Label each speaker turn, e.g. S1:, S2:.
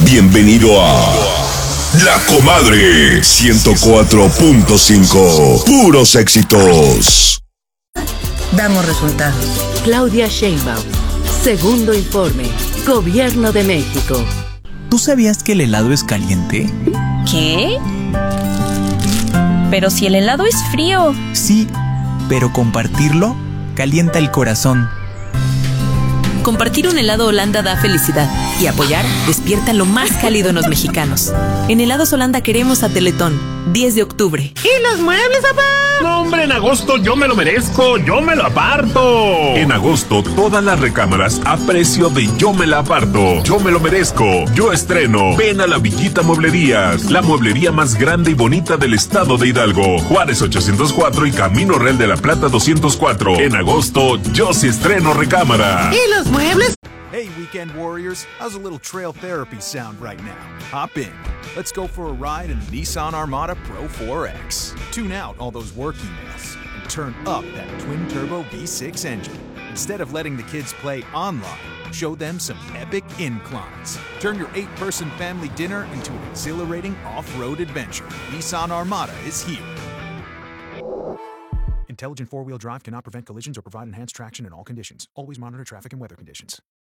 S1: Bienvenido a La Comadre 104.5. Puros éxitos.
S2: Damos resultados.
S3: Claudia Sheinbaum. Segundo informe. Gobierno de México.
S4: ¿Tú sabías que el helado es caliente?
S5: ¿Qué? Pero si el helado es frío.
S4: Sí, pero compartirlo calienta el corazón.
S5: Compartir un helado Holanda da felicidad y apoyar despierta lo más cálido en los mexicanos. En Helados Holanda queremos a Teletón, 10 de octubre.
S6: ¿Y los muebles, papá?
S7: No, hombre, en agosto yo me lo merezco, yo me lo aparto. En agosto, todas las recámaras a precio de yo me la aparto. Yo me lo merezco, yo estreno. Ven a la Villita Mueblerías, la mueblería más grande y bonita del estado de Hidalgo. Juárez 804 y Camino Real de la Plata 204. En agosto, yo sí estreno recámara.
S6: ¿Y los muebles?
S8: Hey, Weekend Warriors, how's a little trail therapy sound right now? Hop in. Let's go for a ride in the Nissan Armada Pro 4X. Tune out all those work emails and turn up that twin-turbo V6 engine. Instead of letting the kids play online, show them some epic inclines. Turn your 8-person family dinner into an exhilarating off-road adventure. Nissan Armada is here. Intelligent four-wheel drive cannot prevent collisions or provide enhanced traction in all conditions. Always monitor traffic and weather conditions.